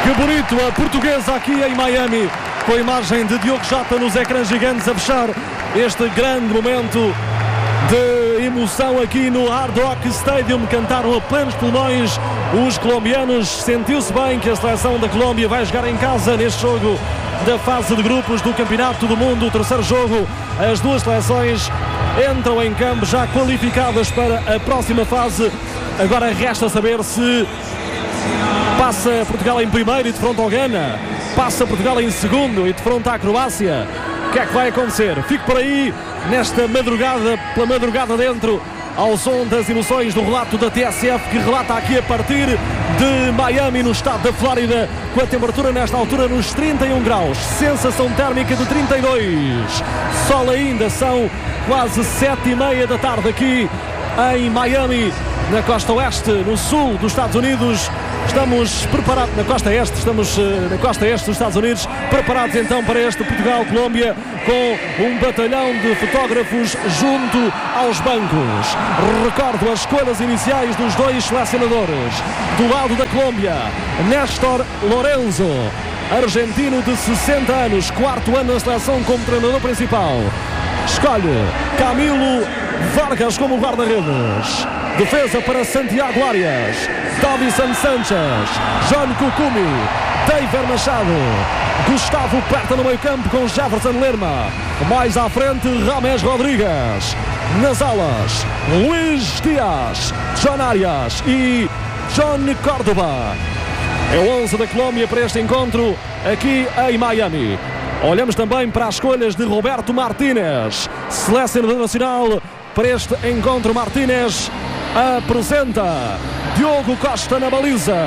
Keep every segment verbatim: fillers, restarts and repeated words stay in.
Que bonito, a portuguesa aqui em Miami, com a imagem de Diogo Jota nos ecrãs gigantes a fechar este grande momento de emoção aqui no Hard Rock Stadium. Cantaram a plenos pulmões os colombianos. Sentiu-se bem que a seleção da Colômbia vai jogar em casa neste jogo da fase de grupos do Campeonato do Mundo, o terceiro jogo. As duas seleções entram em campo já qualificadas para a próxima fase. Agora resta saber se passa Portugal em primeiro e de frente ao Ghana, passa Portugal em segundo e de frente à Croácia. O que é que vai acontecer? Fico por aí nesta madrugada, pela madrugada dentro, ao som das emoções do relato da T S F, que relata aqui a partir de Miami, no estado da Flórida, com a temperatura nesta altura nos trinta e um graus, sensação térmica de trinta e dois, sol ainda, são quase sete e meia da tarde aqui em Miami, na costa oeste, no sul dos Estados Unidos. Estamos preparados, na costa este, estamos uh, na costa este dos Estados Unidos, preparados então para este Portugal-Colômbia, com um batalhão de fotógrafos junto aos bancos. Recordo as escolhas iniciais dos dois selecionadores. Do lado da Colômbia, Néstor Lorenzo, argentino de sessenta anos, quarto ano na seleção como treinador principal. Escolhe Camilo Vargas como guarda-redes. Defesa para Santiago Arias, Davison Sanchez, John Cucumi, David Machado, Gustavo Perta no meio campo com Jefferson Lerma. Mais à frente, Rames Rodrigues. Nas alas, Luís Dias, John Arias e John Córdoba. É o onze da Colômbia para este encontro aqui em Miami. Olhamos também para as escolhas de Roberto Martínez, selecionador nacional para este encontro. Martínez apresenta Diogo Costa na baliza,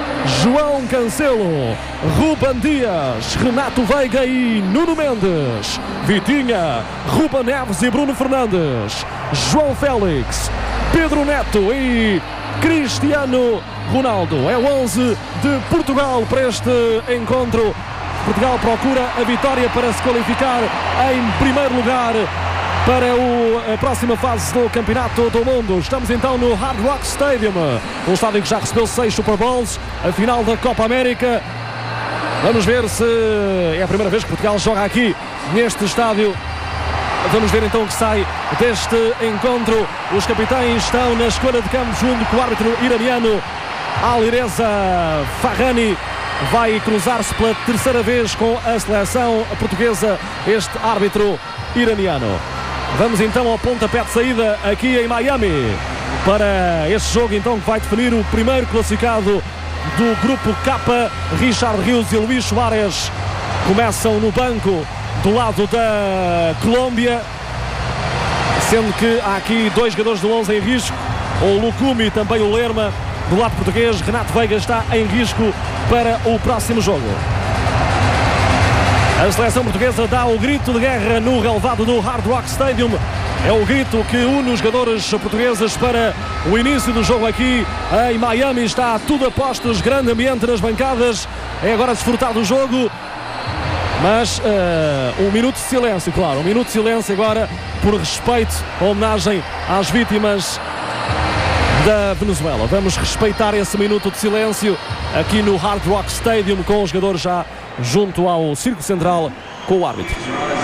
João Cancelo, Ruben Dias, Renato Veiga e Nuno Mendes, Vitinha, Ruben Neves e Bruno Fernandes, João Félix, Pedro Neto e Cristiano Ronaldo. É o onze de Portugal para este encontro. Portugal procura a vitória para se qualificar em primeiro lugar para o, a próxima fase do Campeonato do Mundo. Estamos então no Hard Rock Stadium, um estádio que já recebeu seis Super Bowls, a final da Copa América. Vamos ver se é a primeira vez que Portugal joga aqui neste estádio. Vamos ver então o que sai deste encontro. Os capitães estão na escolha de campo junto com o árbitro iraniano Alireza Farhani. Vai cruzar-se pela terceira vez com a seleção portuguesa este árbitro iraniano. Vamos então ao pontapé de saída aqui em Miami para este jogo então que vai definir o primeiro classificado do grupo K. Richard Rios e Luís Soares começam no banco do lado da Colômbia, sendo que há aqui dois jogadores do onze em risco, o Lucumi e também o Lerma. Do lado português, Renato Veiga está em risco para o próximo jogo. A seleção portuguesa dá o grito de guerra no relvado do Hard Rock Stadium. É o grito que une os jogadores portugueses para o início do jogo aqui em Miami. Está tudo a postos, grande ambiente nas bancadas. É agora desfrutar do jogo. Mas uh, um minuto de silêncio, claro. Um minuto de silêncio agora por respeito, homenagem às vítimas da Venezuela. Vamos respeitar esse minuto de silêncio aqui no Hard Rock Stadium, com os jogadores já junto ao Círculo Central com o árbitro.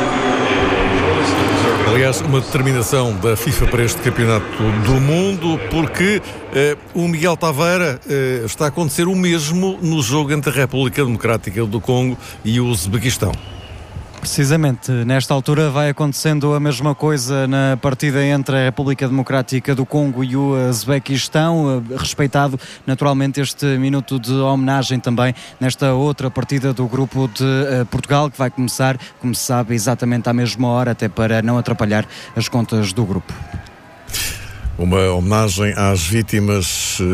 Aliás, uma determinação da FIFA para este Campeonato do Mundo, porque eh, o Miguel Taveira eh, está a acontecer o mesmo no jogo entre a República Democrática do Congo e o Uzbequistão. Precisamente, nesta altura vai acontecendo a mesma coisa na partida entre a República Democrática do Congo e o Uzbequistão, respeitado naturalmente este minuto de homenagem também nesta outra partida do grupo de uh, Portugal, que vai começar, como se sabe, exatamente à mesma hora, até para não atrapalhar as contas do grupo. Uma homenagem às vítimas uh,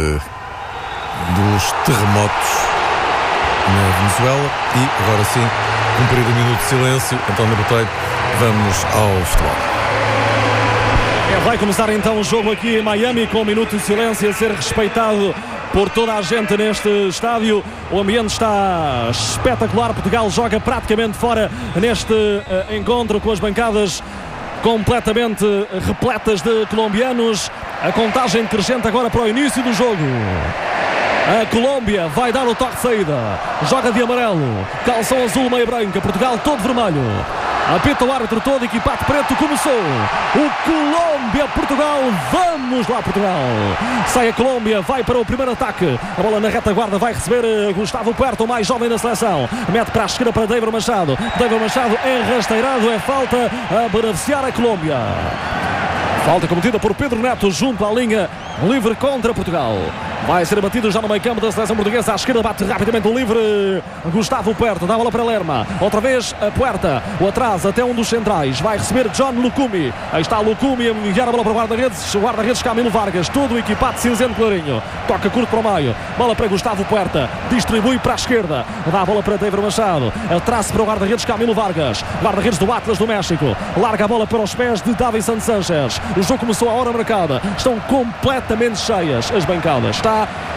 dos terremotos na Venezuela e agora sim, cumprido o minuto de silêncio, António Botelho, vamos ao futebol. É, vai começar então o jogo aqui em Miami com um minuto de silêncio a ser respeitado por toda a gente neste estádio. O ambiente está espetacular. Portugal joga praticamente fora neste uh, encontro, com as bancadas completamente repletas de colombianos. A contagem crescente agora para o início do jogo. A Colômbia vai dar o toque de saída. Joga de amarelo, calção azul, meia branca. Portugal todo vermelho. Apita o árbitro todo equipado preto. Começou o Colômbia-Portugal. Vamos lá, Portugal. Sai a Colômbia, vai para o primeiro ataque. A bola na retaguarda vai receber Gustavo Puerto, o mais jovem da seleção. Mete para a esquerda para David Machado. David Machado é rasteirado, é falta a beneficiar a Colômbia. Falta cometida por Pedro Neto junto à linha livre contra Portugal. Vai ser batido já no meio campo da seleção portuguesa. À esquerda bate rapidamente o livre Gustavo Puerta. Dá a bola para Lerma. Outra vez a Puerta. O atrás até um dos centrais. Vai receber John Lucumi. Aí está Lucumi a enviar a bola para o guarda-redes. O guarda-redes Camilo Vargas. Todo equipado cinzento clarinho. Toca curto para o meio. Bola para Gustavo Puerta. Distribui para a esquerda. Dá a bola para David Machado. Atrás para o guarda-redes Camilo Vargas. Guarda-redes do Atlas do México. Larga a bola para os pés de Davi Santos Sanchez. O jogo começou à hora marcada. Estão completamente cheias as bancadas. Está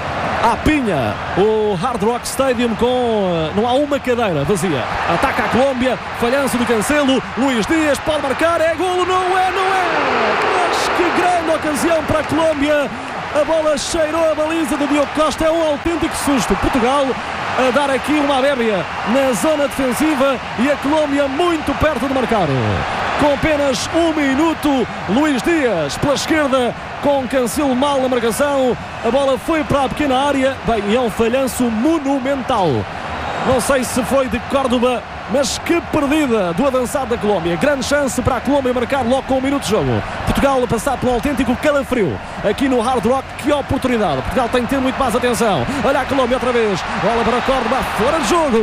à pinha o Hard Rock Stadium com... não há uma cadeira vazia. Ataca a Colômbia, falhanço do Cancelo. Luís Dias pode marcar, é golo, não é, não é. Mas que grande ocasião para a Colômbia. A bola cheirou a baliza do Diogo Costa. É um autêntico susto. Portugal a dar aqui uma bébia na zona defensiva e a Colômbia muito perto de marcar. Com apenas um minuto, Luís Dias pela esquerda, com Cancelo mal na marcação. A bola foi para a pequena área. Bem, é um falhanço monumental. Não sei se foi de Córdoba, mas que perdida do avançado da Colômbia. Grande chance para a Colômbia marcar logo com um minuto de jogo. Portugal a passar pelo autêntico calafrio aqui no Hard Rock. Que oportunidade. Portugal tem que ter muito mais atenção. Olha a Colômbia outra vez. Bola para Córdoba, fora de jogo.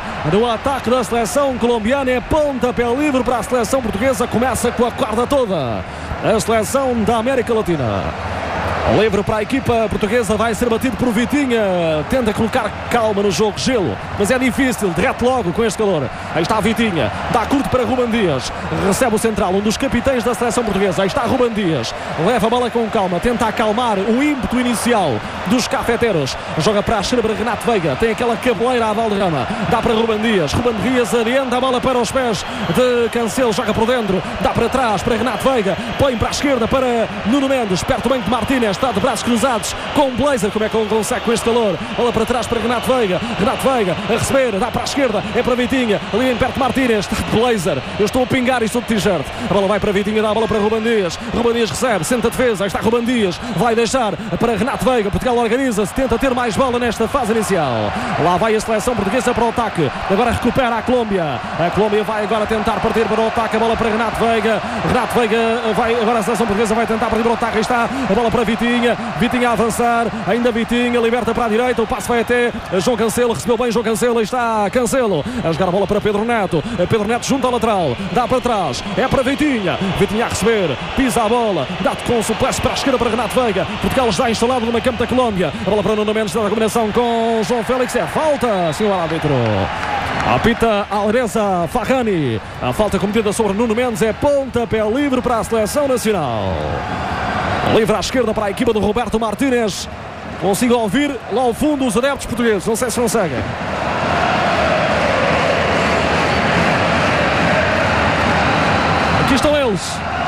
No ataque da seleção colombiana é pontapé livre para a seleção portuguesa. Começa com a corda toda a seleção da América Latina. Livre para a equipa portuguesa, vai ser batido por Vitinha. Tenta colocar calma no jogo, gelo, mas é difícil, derrete logo com este calor. Aí está a Vitinha, dá curto para Ruben Dias. Recebe o central, um dos capitães da seleção portuguesa. Aí está Ruben Dias, leva a bola com calma, tenta acalmar o ímpeto inicial dos cafeteiros. Joga para a esquerda para Renato Veiga, tem aquela cabeleira à Valderrama. Dá para Ruben Dias, Ruben Dias adianta a bola para os pés de Cancelo. Joga por dentro, dá para trás para Renato Veiga. Põe para a esquerda para Nuno Mendes, perto bem de Martínez. Está de braços cruzados com Blazer. Como é que ele consegue com este calor? Bola para trás para Renato Veiga. Renato Veiga a receber, dá para a esquerda, é para Vitinha, ali em perto de Martínez. Está de Blazer. Eu estou a pingar e estou de t-shirt. A bola vai para Vitinha, dá a bola para Ruben Dias. Ruben Dias recebe, senta a defesa. Aí está Ruben Dias, vai deixar para Renato Veiga. Portugal organiza-se, tenta ter mais bola nesta fase inicial. Lá vai a seleção portuguesa para o ataque. Agora recupera a Colômbia. A Colômbia vai agora tentar partir para o ataque. A bola para Renato Veiga. Renato Veiga vai, agora a seleção portuguesa vai tentar partir para o ataque. Aí está a bola para Vitinha. Vitinha a avançar, ainda Vitinha, liberta para a direita, o passe vai até João Cancelo, recebeu bem João Cancelo, aí está Cancelo, a jogar a bola para Pedro Neto, Pedro Neto junto ao lateral, dá para trás, é para Vitinha, Vitinha a receber, pisa a bola, dá com o suplesse para a esquerda para Renato Veiga. Portugal está instalado no meio campo da Colômbia, a bola para Nuno Mendes, da combinação com João Félix, é falta, senhor árbitro. Apita Alreza Farrani, a falta cometida sobre Nuno Mendes é pontapé livre para a seleção nacional. Livre à esquerda para a equipa do Roberto Martínez. Consigo ouvir lá ao fundo os adeptos portugueses. Não sei se conseguem. Aqui estão eles.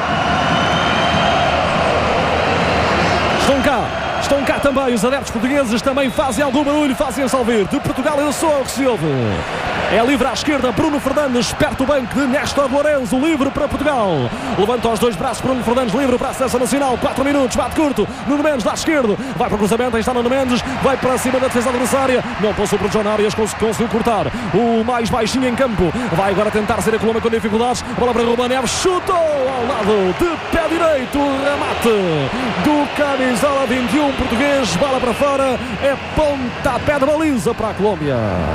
Estão cá. Estão cá também os adeptos portugueses. Também fazem algum barulho. Fazem-se ouvir. De Portugal eu sou o que se ouve. É livre à esquerda, Bruno Fernandes, perto do banco de Néstor Lourenço, livre para Portugal. Levanta os dois braços, Bruno Fernandes, livre para a seleção nacional, quatro minutos, bate curto, Nuno Mendes lá à esquerda, vai para o cruzamento, aí está Nuno Mendes, vai para cima da defesa adversária, não passou por John Arias, conseguiu cortar, o mais baixinho em campo, vai agora tentar sair a Colômbia com dificuldades, bola para Ruben Neves, chutou ao lado, de pé direito, remate do camisola vinte e um português, bola para fora, é pontapé de baliza para a Colômbia.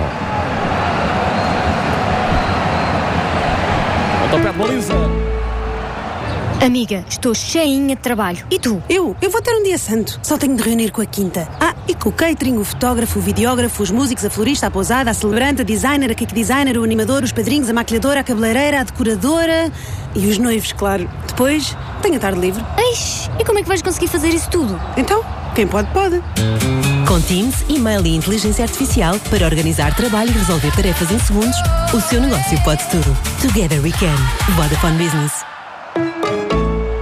Pontapé de baliza. Amiga, estou cheinha de trabalho. E tu? Eu? Eu vou ter um dia santo. Só tenho de reunir com a quinta. Ah, e com o catering, o fotógrafo, o videógrafo, os músicos, a florista, a pousada, a celebrante, a designer, a cake designer, o animador, os padrinhos, a maquilhadora, a cabeleireira, a decoradora e os noivos, claro. Depois, tenho a tarde livre. Eish, e como é que vais conseguir fazer isso tudo? Então, quem pode, pode. Com Teams, e-mail e inteligência artificial para organizar trabalho e resolver tarefas em segundos, o seu negócio pode tudo. Together we can. Vodafone Business.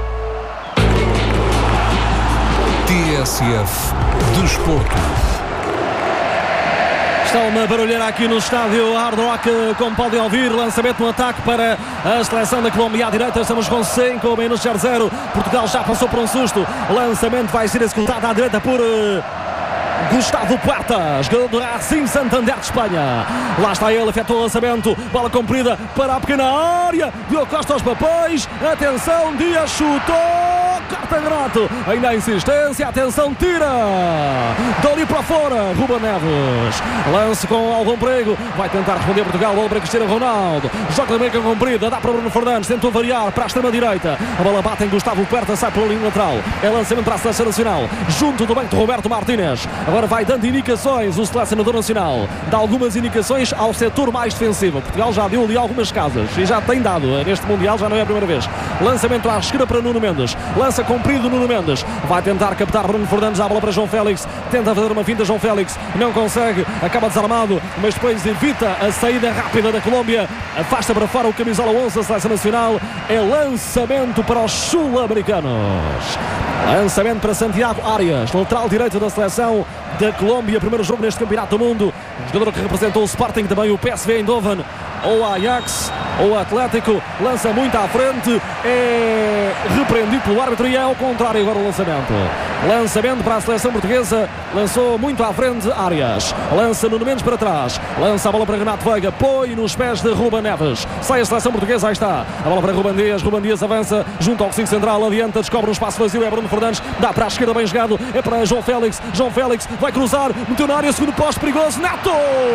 T S F Desporto. Está uma barulheira aqui no estádio Hard Rock, como podem ouvir, lançamento no ataque para a seleção da Colômbia à direita. Estamos com cinco minutos a zero. Portugal já passou por um susto. Lançamento vai ser executado à direita por uh, Gustavo Puerta, jogador do Racing Santander de Espanha. Lá está ele, efetua o lançamento. Bola comprida para a pequena área. Diogo Costa aos papéis. Atenção, Dias chutou. Corta Grato, ainda a insistência, atenção, tira dali para fora, Ruben Neves, lance com algum perigo, vai tentar responder Portugal, bola para Cristiano Ronaldo, joga também com comprida, dá para Bruno Fernandes, tentou variar para a extrema direita, a bola bate em Gustavo Puerta, sai pela linha lateral, é lançamento para a seleção nacional, junto do banco de Roberto Martínez, agora vai dando indicações o selecionador nacional, dá algumas indicações ao setor mais defensivo. Portugal já deu ali algumas casas e já tem dado neste Mundial, já não é a primeira vez. Lançamento à esquerda para Nuno Mendes, lança comprido Nuno Mendes, vai tentar captar Bruno Fernandes, a bola para João Félix, tenta fazer uma finta João Félix, não consegue, acaba desarmado, mas depois evita a saída rápida da Colômbia, afasta para fora o camisola onze da seleção nacional. É lançamento para os sul-americanos, lançamento para Santiago Arias, lateral direito da seleção da Colômbia, primeiro jogo neste Campeonato do Mundo, jogador que representou o Sporting, também o P S V Eindhoven, ou a Ajax, ou Atlético, lança muito à frente, é repreendido pelo árbitro e é ao contrário agora o lançamento. Lançamento para a seleção portuguesa, lançou muito à frente Arias, lança Nuno Mendes para trás, lança a bola para Renato Veiga, põe nos pés de Ruben Neves, sai a seleção portuguesa, aí está, a bola para Ruben Dias, Ruben Dias avança, junto ao cinco central, adianta, descobre um espaço vazio, é Bruno Fernandes, dá para a esquerda bem jogado, é para João Félix, João Félix vai cruzar, meteu na área, segundo poste, perigoso, Neto!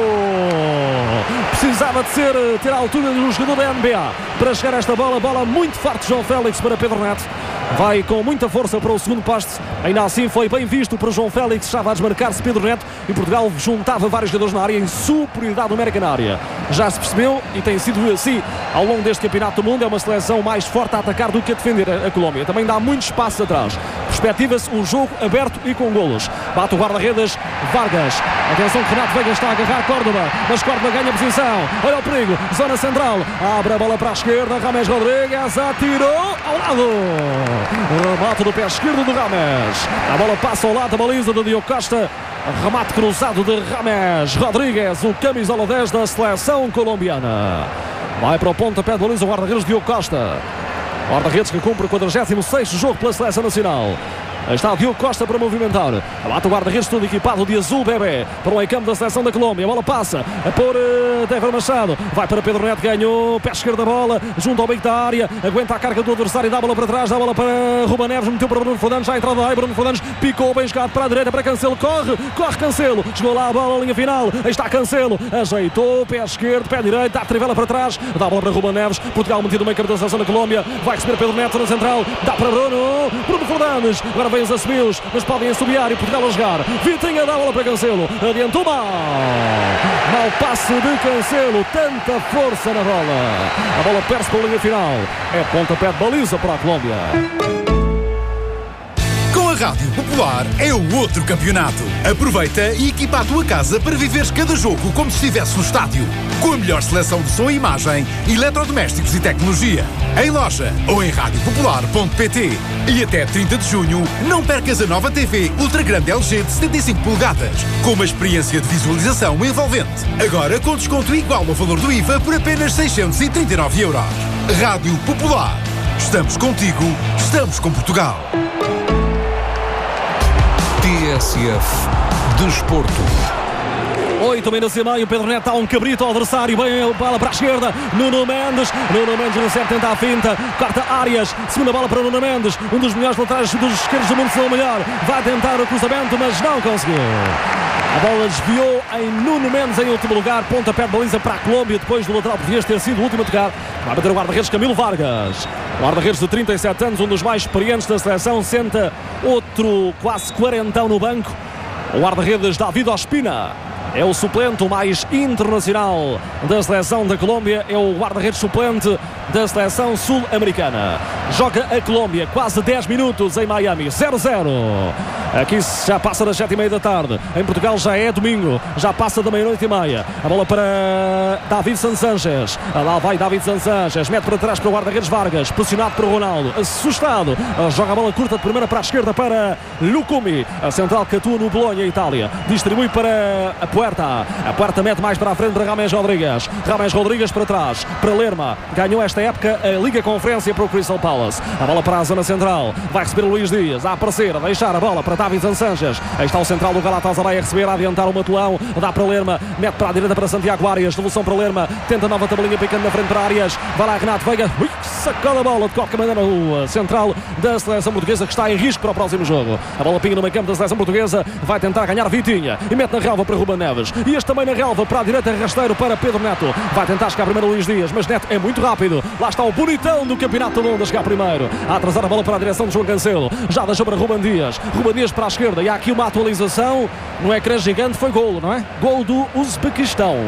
Precisava de ser, ter a altura do jogador da N B A para chegar a esta bola, bola muito forte João Félix para Pedro Neto, vai com muita força para o segundo poste, ainda assim foi bem visto para João Félix, estava a desmarcar-se Pedro Neto e Portugal juntava vários jogadores na área em superioridade numérica na área. Já se percebeu e tem sido assim ao longo deste Campeonato do Mundo, é uma seleção mais forte a atacar do que a defender a, a Colômbia, também dá muito espaço atrás, perspectiva-se um jogo aberto e com golos. Bate o guarda-redes Vargas, atenção que Renato Veiga está a agarrar Córdoba, mas Córdoba ganha posição, olha o perigo, zona central, abre a bola para a esquerda, Rames Rodrigues atirou ao lado, remate do pé esquerdo de Rames, a bola passa ao lado da baliza do Diogo Costa, remate cruzado de Rames Rodrigues, o camisola dez da seleção colombiana, vai para o pontapé de baliza o guarda-redes Diogo Costa, guarda-redes que cumpre o quadragésimo sexto jogo pela seleção nacional. Aí está o Diogo Costa para movimentar. Abate o guarda-redes todo equipado de azul bebê para o encampo da seleção da Colômbia. A bola passa a por uh, Dever Machado. Vai para Pedro Neto, ganhou. Pé esquerda da bola, junto ao meio da área. Aguenta a carga do adversário, dá a bola para trás. Dá a bola para Ruben Neves, meteu para Bruno Fernandes. Já a entrada aí, Bruno Fernandes picou bem jogado para a direita, para Cancelo. Corre, corre Cancelo. Chegou lá a bola, a linha final. Aí está Cancelo. Ajeitou, pé esquerdo, pé direito. Dá a trivela para trás. Dá a bola para Ruben Neves. Portugal metido no meio campo da seleção da Colômbia. Vai receber Pedro Neto na central. Dá para Bruno. Bruno Fernandes. Agora vem os assobios, mas podem assobiar e Portugal a jogar. Vitinha dá a bola para Cancelo. Adiantou mal. Mal passe de Cancelo. Tanta força na bola. A bola perde-se pela linha final. É pontapé de baliza para a Colômbia. Com a Rádio Popular é o outro campeonato. Aproveita e equipa a tua casa para viveres cada jogo como se estivesse no estádio. Com a melhor seleção de som e imagem, eletrodomésticos e tecnologia. Em loja ou em rádio popular ponto pt. E até trinta de junho, não percas a nova T V Ultra Grande L G de setenta e cinco polegadas, com uma experiência de visualização envolvente. Agora com desconto igual ao valor do I V A por apenas seiscentos e trinta e nove euros. Rádio Popular. Estamos contigo, estamos com Portugal. T S F Desporto. oito minutos e meio, Pedro Neto dá um cabrito ao adversário, bem a bola para a esquerda, Nuno Mendes, Nuno Mendes recebe, tenta a finta, corta Arias, segunda bola para Nuno Mendes, um dos melhores laterais dos esquerdos do mundo, se não o melhor, vai tentar o cruzamento, mas não conseguiu. A bola desviou em Nuno Mendes em último lugar, pontapé de baliza para a Colômbia, depois do lateral português ter sido o último a tocar. Vai bater o guarda-redes Camilo Vargas, guarda-redes de trinta e sete anos, um dos mais experientes da seleção, senta outro quase quarentão no banco, o guarda-redes David Ospina. É o suplente, o mais internacional da seleção da Colômbia. É o guarda-redes suplente da seleção sul-americana. Joga a Colômbia quase dez minutos em Miami. zero a zero. Aqui já passa das sete e meia da tarde. Em Portugal já é domingo, já passa da meia-noite e meia. A bola para Davinson Sanchez. Lá vai Davinson Sanchez, mete para trás para o guarda-redes Vargas, pressionado por Ronaldo, assustado, joga a bola curta de primeira para a esquerda para Lucumi, a central que atua no Bolonha, Itália, distribui para a Puerta, a Puerta mete mais para a frente para Rames Rodrigues, Rames Rodrigues para trás, para Lerma, ganhou esta época a Liga Conferência para o Crystal Palace, a bola para a zona central, vai receber o Luís Dias, a aparecer, a deixar a bola para Davinson Sanchez, aí está o central do Galatasaray a receber, a adiantar o Matulão, dá para Lerma, mete para a direita para Santiago Arias, devolução para Lerma, tenta nova tabelinha picando na frente para Arias, vai lá Renato Veiga, ui, sacou a bola de qualquer maneira o central da seleção portuguesa que está em risco para o próximo jogo. A bola pinga no meio campo da seleção portuguesa, vai tentar ganhar Vitinha e mete na relva para Ruben Neves. E este também na relva para a direita, rasteiro para Pedro Neto. Vai tentar chegar primeiro Luís Dias, mas Neto é muito rápido. Lá está o bonitão do Campeonato do Mundo a chegar primeiro. A atrasar a bola para a direção de João Cancelo. Já deixou para Ruben Dias. Ruben Dias para a esquerda. E há aqui uma atualização no ecrã gigante. Foi golo, não é? Golo do Uzbequistão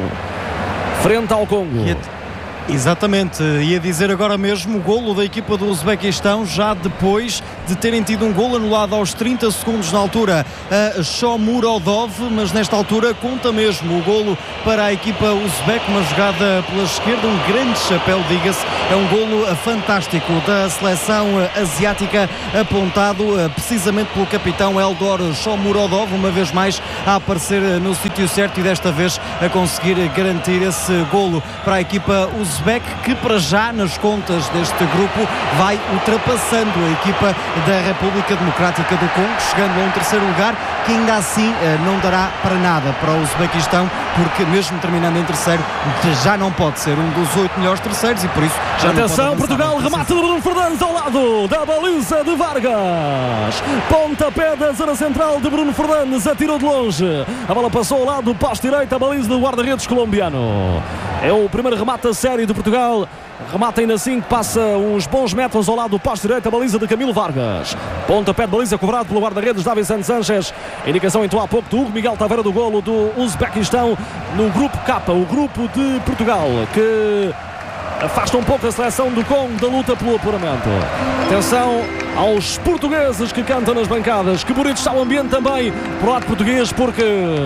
frente ao Congo. Exatamente, ia dizer agora mesmo o golo da equipa do Uzbequistão, já depois de terem tido um golo anulado aos trinta segundos na altura a Shomurodov, mas nesta altura conta mesmo o golo para a equipa uzbeque, uma jogada pela esquerda, um grande chapéu, diga-se, é um golo fantástico da seleção asiática, apontado precisamente pelo capitão Eldor Shomurodov, uma vez mais a aparecer no sítio certo e desta vez a conseguir garantir esse golo para a equipa uzbeque, que para já nas contas deste grupo vai ultrapassando a equipa da República Democrática do Congo, chegando a um terceiro lugar que ainda assim não dará para nada para o Uzbequistão, porque mesmo terminando em terceiro já não pode ser um dos oito melhores terceiros e por isso já atenção, não pode Portugal, remate de Bruno Fernandes ao lado da baliza de Vargas, pontapé da zona central de Bruno Fernandes, atirou de longe, a bola passou ao lado do poste direito, a baliza do guarda-redes colombiano. É o primeiro remate a série de Portugal. Remata ainda assim que passa uns bons metros ao lado do poste direito, a baliza de Camilo Vargas. Pontapé de baliza cobrado pelo guarda-redes Davinson Sanchez. Indicação então há pouco do Hugo Miguel Taveira do golo do Uzbequistão no grupo K, o grupo de Portugal, que afasta um pouco a seleção do Congo da luta pelo apuramento. Atenção aos portugueses que cantam nas bancadas. Que bonito está o ambiente também para o lado português, porque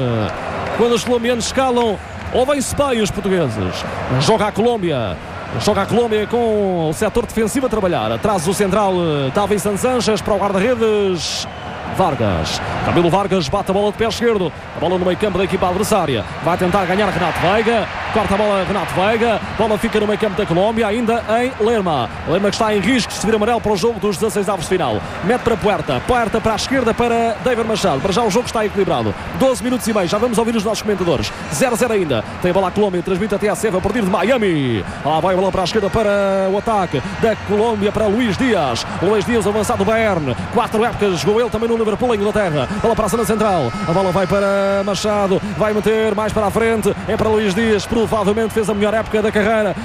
quando os colombianos escalam, ouvem-se bem os portugueses. Joga a Colômbia. Joga a Colômbia com o setor defensivo a trabalhar. Atrás o central Davinson Sanchez para o guarda-redes Vargas. Camilo Vargas bate a bola de pé esquerdo. A bola no meio campo da equipa adversária. Vai tentar ganhar Renato Veiga. Corta a bola Renato Veiga. Bola fica no meio campo da Colômbia, ainda em Lerma. Lerma que está em risco de se vir amarelo para o jogo dos dezasseis avos de final. Mete para Puerta. Puerta para a esquerda para David Machado. Para já o jogo está equilibrado. doze minutos e meio. Já vamos ouvir os nossos comentadores. zero a zero ainda. Tem a bola a Colômbia. Transmite até a Seva a partir de Miami. Lá vai a bola para a esquerda para o ataque da Colômbia para Luís Dias. Luís Dias avançado do Bayern. Quatro épocas jogou ele também no Liverpool, em Inglaterra. Bola para a zona central. A bola vai para Machado. Vai meter mais para a frente. É para Luís Dias. Provavelmente fez a melhor época da carreira,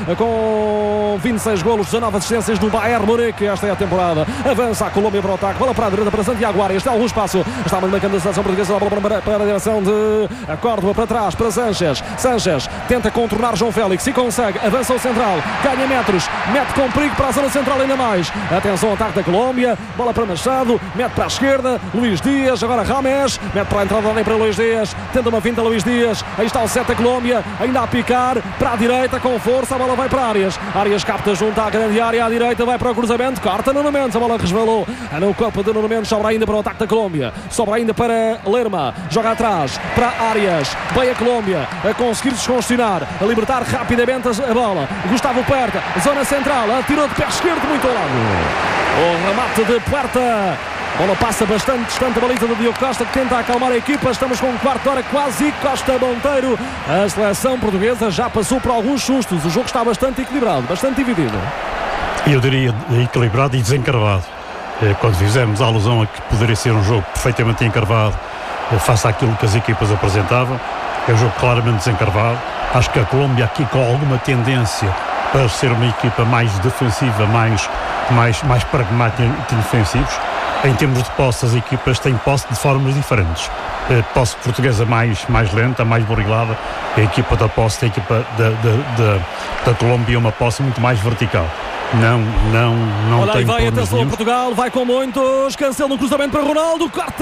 com vinte e seis golos, dezanove assistências no Bayern Munique. Esta é a temporada. Avança a Colômbia para o ataque. Bola para a direita para Santiago Arias. Está algum espaço. Está na câmara da seleção portuguesa. A bola para, para a direção de a Córdoba para trás para Sanchez. Sanchez tenta contornar João Félix e consegue. Avança o central. Ganha metros. Mete com perigo para a zona central ainda mais. Atenção ao ataque da Colômbia. Bola para Machado. Mete para a esquerda. Luís Dias. Agora Rames. Mete para a entrada nem para Luís Dias. Tenta uma finta Luís Dias. Aí está o sete da Colômbia. Ainda a picar. Para a direita com força. A bola vai para Arias. Arias capta junto à grande área. À direita vai para o cruzamento. Corta Nuno Mendes. A bola resvalou no corpo de Nuno Mendes. Sobra ainda para o ataque da Colômbia. Sobra ainda para Lerma. Joga atrás para Arias. Vai a Colômbia a conseguir descongestionar. A libertar rapidamente a bola. Gustavo Puerta. Zona central. Atirou de pé esquerdo muito ao lado. O remate de Puerta. A bola passa bastante distante a baliza do Diogo Costa, que tenta acalmar a equipa. Estamos com um quarto de hora quase. Costa Monteiro. A seleção portuguesa já passou por alguns sustos. O jogo está bastante equilibrado, bastante dividido. Eu diria equilibrado e desencarvado. Quando fizemos a alusão a que poderia ser um jogo perfeitamente encarvado face àquilo que as equipas apresentavam, é um jogo claramente desencarvado. Acho que a Colômbia aqui com alguma tendência para ser uma equipa mais defensiva, mais, mais, mais pragmática e defensivos. Em termos de posse, as equipas têm posse de formas diferentes. A posse portuguesa mais, mais lenta, mais burilada. A equipa da posse, a equipa da, da, da, da Colômbia, uma posse muito mais vertical. não, não, não Olha, tem aí vai, problemas atenção, nenhuns. Portugal vai com muitos, cancela no cruzamento para Ronaldo, corta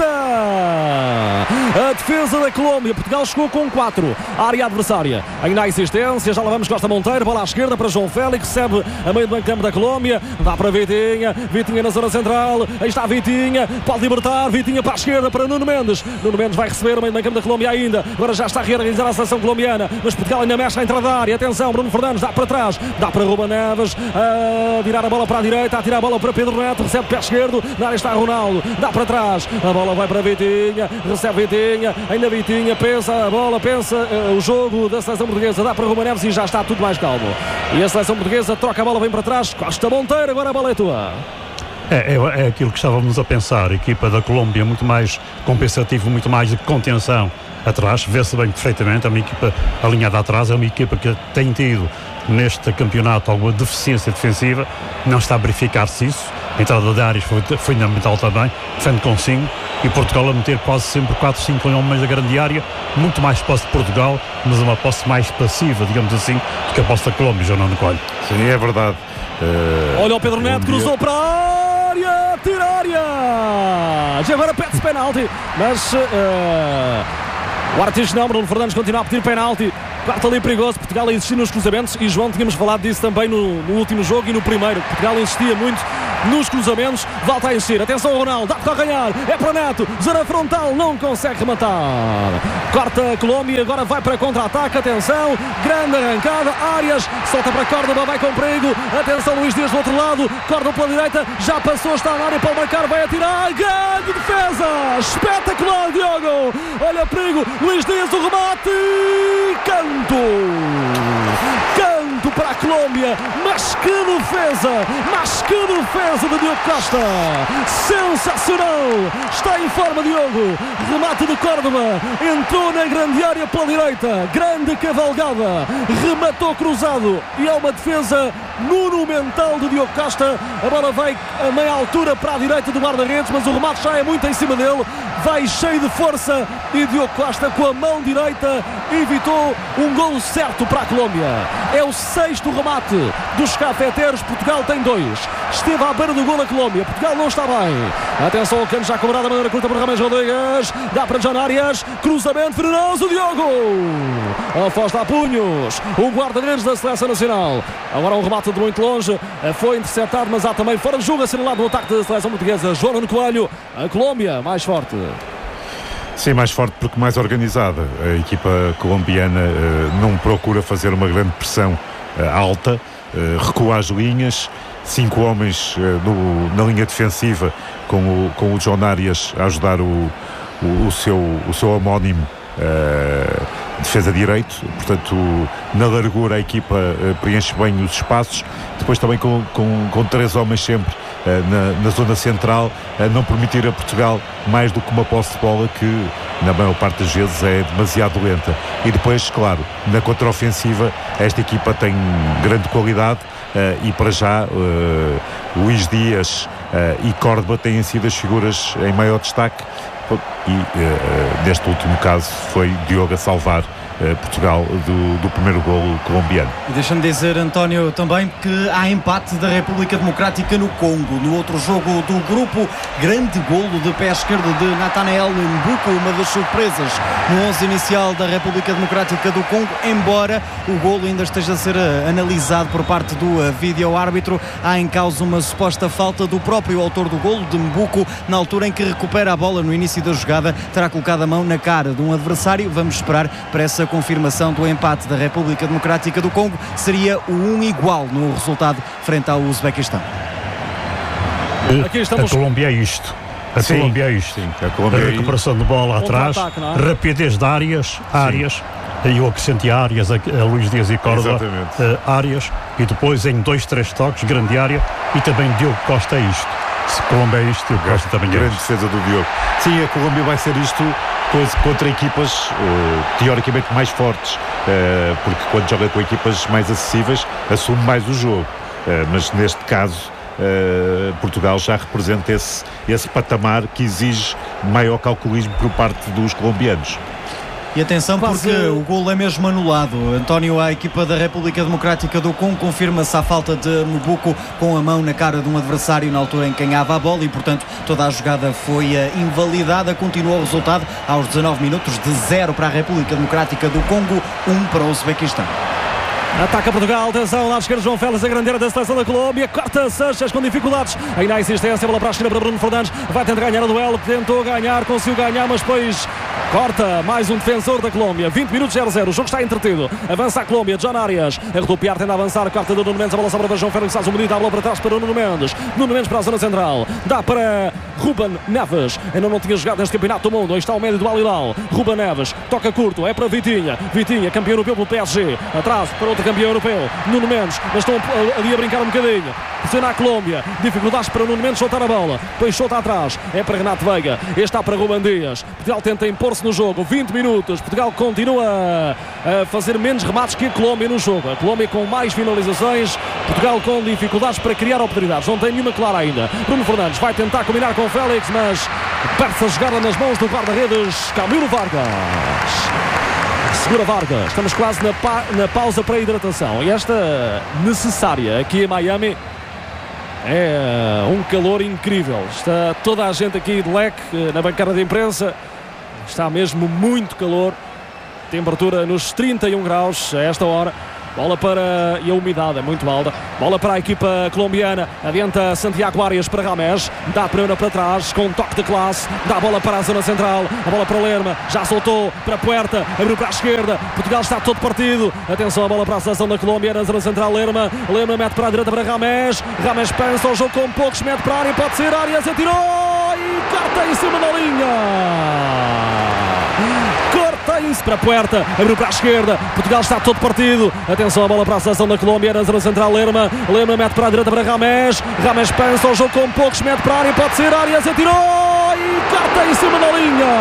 a defesa da Colômbia. Portugal chegou com quatro, área adversária, ainda há insistência, já lá vamos Costa Monteiro, bola à esquerda para João Félix, recebe a meio do banco campo da Colômbia, dá para Vitinha, Vitinha na zona central, aí está Vitinha, pode libertar, Vitinha para a esquerda para Nuno Mendes, Nuno Mendes vai receber o meio do banco campo da Colômbia ainda, agora já está a reorganizar a seleção colombiana, mas Portugal ainda mexe à entrada da área, atenção, Bruno Fernandes dá para trás, dá para Ruben Neves, a tirar a bola para a direita, a tirar a bola para Pedro Neto, recebe pé esquerdo, na área está Ronaldo, dá para trás, a bola vai para Vitinha, recebe Vitinha, ainda Vitinha, pensa a bola, pensa uh, o jogo da seleção portuguesa, dá para Ruben Neves e já está tudo mais calmo. E a seleção portuguesa troca a bola, vem para trás, Costa Monteiro, agora a bola é tua. É, é, é aquilo que estávamos a pensar, a equipa da Colômbia muito mais compensativa, muito mais de contenção atrás, vê-se bem perfeitamente, é uma equipa alinhada atrás, é uma equipa que tem tido neste campeonato alguma deficiência defensiva, não está a verificar-se isso, a entrada de áreas foi fundamental também, defende com cinco, e Portugal a meter quase sempre quatro, cinco homens da grande área, muito mais posse de Portugal, mas uma posse mais passiva, digamos assim, do que a posse da Colômbia, João Nuno Coelho. Sim, é verdade. Uh, Olha o Pedro Neto, cruzou para a área, tira a área, já agora pede-se penalti, mas uh, o artista não, Bruno Fernandes continua a pedir penalti. Quarto ali perigoso, Portugal a insistir nos cruzamentos e João, tínhamos falado disso também no, no último jogo e no primeiro, Portugal insistia muito nos cruzamentos, volta a insistir, atenção ao Ronaldo, dá para ganhar, é para Neto, zona frontal, não consegue rematar, corta a Colômbia, agora vai para contra-ataque, atenção, grande arrancada, Arias, solta para Córdoba, vai com perigo, atenção Luís Dias do outro lado, Córdoba pela direita, já passou, está na área para marcar, vai atirar, grande defesa, espetacular Diogo, olha o perigo, Luís Dias o remate, canto, canto para a Colômbia, mas que defesa, mas que defesa de Diogo Costa, sensacional, está em forma Diogo, remate de Córdoba, entrou na grande área pela direita, grande cavalgada, rematou cruzado e é uma defesa monumental de Diogo Costa, a bola vai a meia altura para a direita do guarda-redes, mas o remate já é muito em cima dele, vai cheio de força e Diogo Costa com a mão direita evitou um golo certo para a Colômbia, é o sexto remate dos cafeteiros, Portugal tem dois, esteve à beira do golo a Colômbia, Portugal não está bem, atenção ao cano já cobrado a maneira curta por Rames Rodrigues, dá para John Arias, cruzamento venenoso, Diogo afosta a punhos, o guarda-redes da seleção nacional, agora um remate de muito longe, foi interceptado, mas há também fora de jogo assinalado no ataque da seleção portuguesa, João Nuno Coelho, a Colômbia mais forte. Sim, mais forte porque mais organizada. A equipa colombiana uh, não procura fazer uma grande pressão uh, alta, uh, recua as linhas, cinco homens uh, no, na linha defensiva com o, com o John Arias a ajudar o, o, o, seu, o seu homónimo uh, defesa direito, portanto na largura a equipa uh, preenche bem os espaços, depois também com, com, com três homens sempre uh, na, na zona central, a uh, não permitir a Portugal mais do que uma posse de bola que na maior parte das vezes é demasiado lenta, e depois claro, na contraofensiva esta equipa tem grande qualidade uh, e para já uh, Luís Dias uh, e Córdoba têm sido as figuras em maior destaque e uh, neste último caso foi Diogo a salvar uh, Portugal do, do primeiro golo colombiano. E deixa-me dizer, António, também que há empate da República Democrática no Congo. No outro jogo do grupo, grande golo de pé esquerdo de Nathanael Mbuku, uma das surpresas no onze inicial da República Democrática do Congo, embora o golo ainda esteja a ser analisado por parte do vídeo-árbitro. Há em causa uma suposta falta do próprio autor do golo, de Mbuku, na altura em que recupera a bola no início da jogada, terá colocado a mão na cara de um adversário. Vamos esperar para essa confirmação do empate da República Democrática do Congo. Seria o um igual no resultado frente ao Uzbequistão. Aqui estamos... A Colômbia é isto. A Sim. Colômbia é isto. Sim, a Colômbia a recuperação de bola atrás, é? rapidez de áreas, áreas, e eu acrescentei áreas a, a Luís Dias e Córdoba, uh, áreas, e depois em dois, três toques, grande área, e também Diogo Costa é isto. Se Colômbia é isto, Diogo Costa também é grande isto. defesa do Diogo. Sim, a Colômbia vai ser isto contra equipas uh, teoricamente mais fortes, uh, porque quando joga com equipas mais acessíveis assume mais o jogo, uh, mas neste caso uh, Portugal já representa esse, esse patamar que exige maior calculismo por parte dos colombianos. E atenção, Quase... porque o golo é mesmo anulado. António, a equipa da República Democrática do Congo confirma-se a falta de Mubuco com a mão na cara de um adversário na altura em que ganhava a bola e, portanto, toda a jogada foi invalidada. Continua o resultado aos dezanove minutos de zero para a República Democrática do Congo, um para o Uzbequistão. Ataca Portugal, atenção, lado esquerdo João Félix, a grandeira da seleção da Colômbia, corta Sanches com dificuldades, ainda há insistência, bola para a esquerda para Bruno Fernandes, vai tentar ganhar o duelo, tentou ganhar, conseguiu ganhar, mas depois corta mais um defensor da Colômbia. Vinte minutos, zero a zero, o jogo está entretido, avança a Colômbia, John Arias, a rodopiar, tenta avançar, corta do Nuno Mendes, a bola sobra para João Félix, faz um bonito, a bola para trás para o Nuno Mendes, Nuno Mendes para a zona central, dá para Ruben Neves, ainda não tinha jogado neste campeonato do mundo, aí está o médio do Al Hilal, Ruben Neves, toca curto, é para Vitinha, Vitinha, campeão europeu pelo P S G, atrás para outro campeão europeu, Nuno Mendes, mas estão ali a brincar um bocadinho, pressiona a Colômbia, dificuldades para Nuno Mendes soltar a bola, depois solta atrás, é para Renato Veiga, este está para Ruben Dias, Portugal tenta impor-se no jogo, vinte minutos, Portugal continua a fazer menos remates que a Colômbia no jogo, a Colômbia com mais finalizações, Portugal com dificuldades para criar oportunidades, não tem nenhuma clara ainda. Bruno Fernandes vai tentar combinar com o Félix, mas perde-se a jogada nas mãos do guarda-redes Camilo Vargas. Segura Vargas, estamos quase na, pa na pausa para a hidratação e esta necessária aqui em Miami. É um calor incrível, está toda a gente aqui de leque na bancada de imprensa, está mesmo muito calor, temperatura nos trinta e um graus a esta hora. Bola para... e a umidade é muito alta. Bola para a equipa colombiana. Adianta Santiago Arias para Rames. Dá a primeira para trás com um toque de classe. Dá a bola para a zona central. A bola para Lerma. Já soltou para Puerta. Abriu para a esquerda. Portugal está todo partido. Atenção, a bola para a seleção da Colômbia na zona central. Lerma. Lerma mete para a direita para Rames. Rames pensa o jogo com poucos. Mete para a área. Pode ser. Arias atirou. E corta em cima da linha. Corta-se para a Puerta, abriu para a esquerda, Portugal está todo partido, atenção a bola para a seleção da Colômbia, na zona central Lerma, Lerma mete para a direita para Rames, Rames pensa o jogo com poucos, mete para a área, pode ser, Arias atirou e corta em cima da linha.